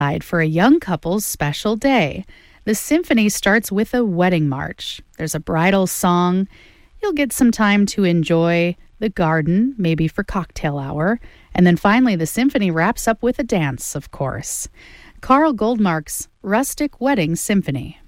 For a young couple's special day. The symphony starts with a wedding march. There's a bridal song. You'll get some time to enjoy the garden, maybe for cocktail hour. And then finally, the symphony wraps up with a dance, of course. Carl Goldmark's Rustic Wedding Symphony.